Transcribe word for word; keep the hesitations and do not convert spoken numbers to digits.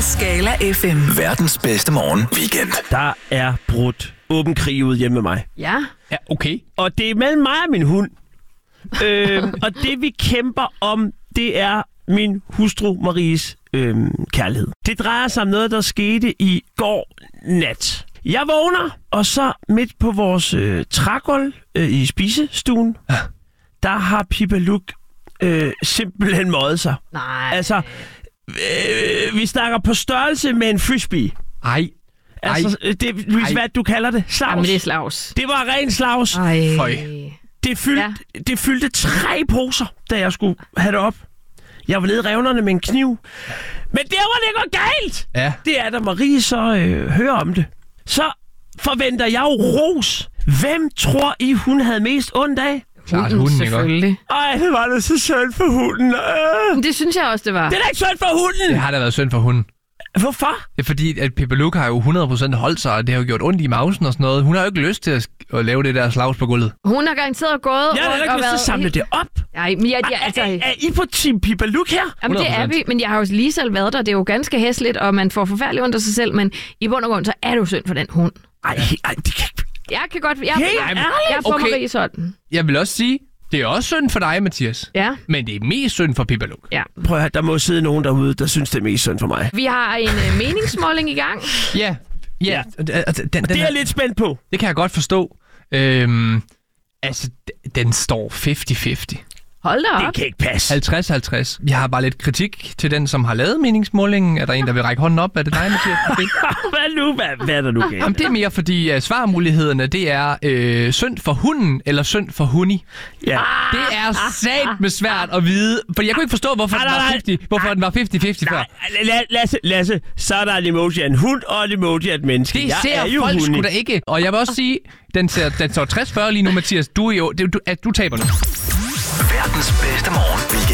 Skala F M. Verdens bedste morgen weekend. Der er brudt åben krig ud hjemme med mig. Ja. Ja, okay. Og det er mellem mig og min hund. øhm, og det vi kæmper om, det er min hustru Maries øhm, kærlighed. Det drejer sig om noget, der skete i går nat. Jeg vågner, og så midt på vores øh, trægulv øh, i spisestuen, ja. der har Pippa Luk øh, simpelthen møjet sig. Nej. Altså, øh, vi snakker på størrelse med en frisbee. Ej. Altså, det, Louise, hvad du kalder det? Slags. Jamen, det er slags. Det var ren slags. Ej. Føj. Det, fyld, ja. det fyldte tre poser, da jeg skulle have det op. Jeg var nede i revnerne med en kniv. Men der var det går galt! Ja. Det er, da Marie så øh, hører om det. Så forventer jeg jo ros. Hvem tror I, hun havde mest ondt af? Klart Hunden, hunden, ikke? selvfølgelig. Ej, det var da så synd for hunden. Øh. Men det synes jeg også, det var. Det er da ikke synd for hunden! Det har da været synd for hunden. Hvorfor? Det er fordi, at Pippa Luk har jo hundrede procent holdt sig, og det har jo gjort ondt i mausen og sådan noget. Hun har jo ikke lyst til at, at lave det der slags på gulvet. Hun har garanteret gået Jeg har da ikke og lyst til at samle været... det op. Nej, men jeg, jeg, altså... Er, er, er I på team Pippa Luk her? Jamen, det er vi, men jeg har jo lige selv været der. Det er jo ganske hæsligt, og man får forfærdeligt ondt af sig selv, men i bund og grund, så er det jo synd for den hund. Ej, ej, det kan ikke... Jeg kan godt... Jeg, Helt jeg, jeg, ærligt? jeg får Okay. Marie sådan. Jeg vil også sige, det er også synd for dig, Mathias. Ja, Men det er mest synd for Pippa Luk. ja. Prøv at høre, der må sidde nogen derude, der synes, det er mest synd for mig. Vi har en uh, meningsmåling i gang. Ja. Ja. Ja. Den, den, den, Det er her- jeg lidt spændt på. det kan jeg godt forstå. Øhm, altså, d- den står halvtreds halvtreds. Hold da Det op. kan ikke passe. halvtreds halvtreds. Jeg har bare lidt kritik til den, som har lavet meningsmålingen. Er der en, der vil række hånden op? Er det dig, Mathias? Okay. Hvad nu? Hvad, hvad er der nu galt? Jamen, det er mere, fordi uh, svarmulighederne, det er øh, synd for hunden eller synd for hundi. Ja. Det er sat med svært at vide, for jeg kunne ikke forstå, hvorfor Nej, den var nej, nej. halvtreds, hvorfor den var halvtreds halvtreds før. Nej, La- Lasse, Lasse, så er der en emoji af en hund og en emoji af et menneske. Det jeg ser er jo folk hunde. sgu da ikke. Og jeg vil også sige, den, ser, den står tres fyrre lige nu, Mathias. Du, er jo, du, du, at du taber nu. Verdens bedste morgen weekend.